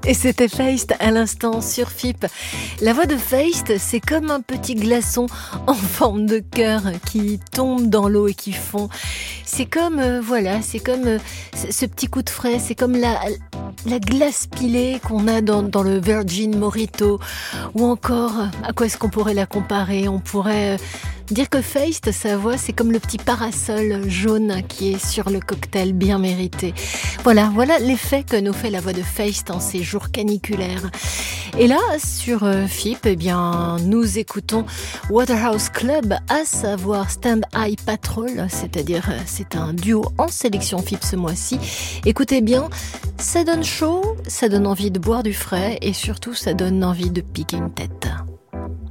Et c'était Feist à l'instant sur FIP. La voix de Feist, c'est comme un petit glaçon en forme de cœur qui tombe dans l'eau et qui fond. C'est comme, c'est comme ce petit coup de frais, c'est comme la glace pilée qu'on a dans le Virgin Mojito. Ou encore, à quoi est-ce qu'on pourrait la comparer ? On pourrait dire que Feist, sa voix, c'est comme le petit parasol jaune qui est sur le cocktail bien mérité. Voilà l'effet que nous fait la voix de Feist en ces jours caniculaires. Et là, sur FIP, eh bien, nous écoutons Waterhouse Club, à savoir Stand Eye Patrol, c'est-à-dire c'est un duo en sélection FIP ce mois-ci. Écoutez bien, ça donne chaud, ça donne envie de boire du frais et surtout ça donne envie de piquer une tête.